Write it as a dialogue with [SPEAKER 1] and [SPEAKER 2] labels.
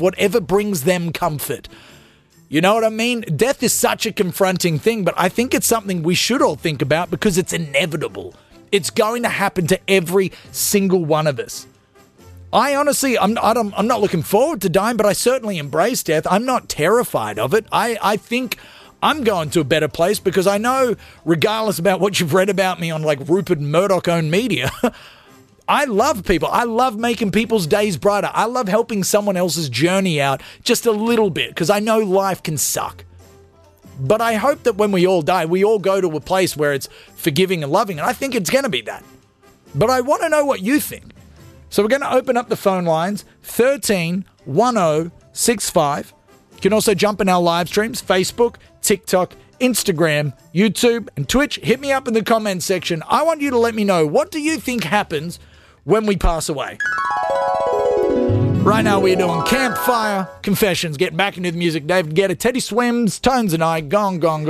[SPEAKER 1] whatever brings them comfort. You know what I mean? Death is such a confronting thing, but I think it's something we should all think about because it's inevitable. It's going to happen to every single one of us. I honestly, I'm not looking forward to dying, but I certainly embrace death. I'm not terrified of it. I think I'm going to a better place because I know, regardless about what you've read about me on like Rupert Murdoch-owned media, I love people. I love making people's days brighter. I love helping someone else's journey out just a little bit because I know life can suck. But I hope that when we all die, we all go to a place where it's forgiving and loving, and I think it's going to be that. But I want to know what you think. So we're going to open up the phone lines, 13 1065. You can also jump in our live streams, Facebook, TikTok, Instagram, YouTube, and Twitch. Hit me up in the comments section. I want you to let me know, what do you think happens when we pass away? Right now we're doing Campfire Confessions. Get back into the music. David Guetta, Teddy Swims, Tones and I, Gong Gong.